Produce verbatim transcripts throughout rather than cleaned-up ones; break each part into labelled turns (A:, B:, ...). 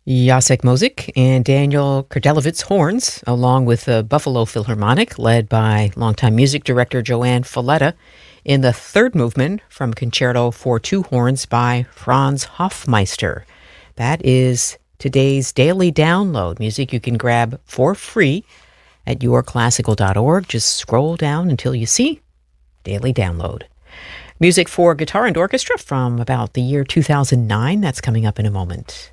A: Jacek Mozik and Daniel Kardelowitz horns, along with the Buffalo Philharmonic, led by longtime music director Joanne Falletta, in the third movement from Concerto for Two Horns by Franz Hofmeister. That is today's daily download, music you can grab for free at your classical dot org. Just scroll down until you see Daily Download. Music for guitar and orchestra from about the year two thousand nine. That's coming up in a moment.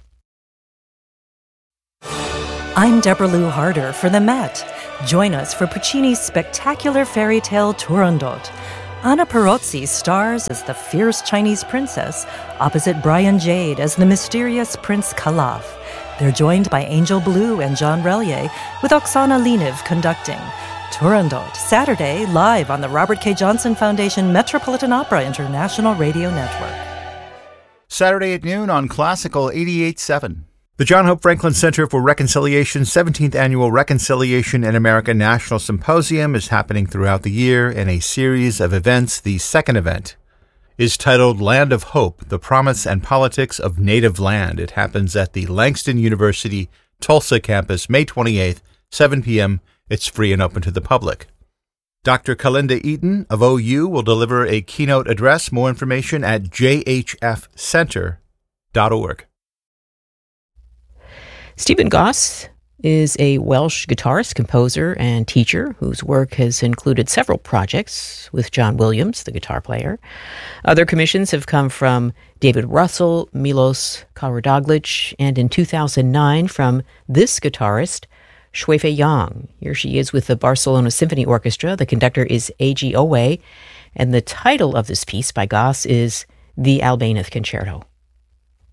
B: I'm Deborah Lou Harder for the Met. Join us for Puccini's spectacular fairy tale Turandot. Anna Perozzi stars as the fierce Chinese princess, opposite Brian Jade as the mysterious Prince Calaf. They're joined by Angel Blue and John Relier, with Oksana Leniv conducting. Turandot, Saturday, live on the Robert K. Johnson Foundation Metropolitan Opera International Radio Network.
C: Saturday at noon on Classical eighty-eight point seven. The John Hope Franklin Center for Reconciliation's seventeenth Annual Reconciliation in America National Symposium is happening throughout the year in a series of events. The second event is titled Land of Hope, The Promise and Politics of Native Land. It happens at the Langston University Tulsa campus, May twenty-eighth, seven p.m. It's free and open to the public. Doctor Kalinda Eaton of O U will deliver a keynote address. More information at j h f center dot org.
A: Stephen Goss is a Welsh guitarist, composer, and teacher whose work has included several projects with John Williams, the guitar player. Other commissions have come from David Russell, Milos Karadoglic, and in two thousand nine from this guitarist, Shuifei Yang. Here she is with the Barcelona Symphony Orchestra. The conductor is A G Owe, and the title of this piece by Goss is The Albaneth Concerto.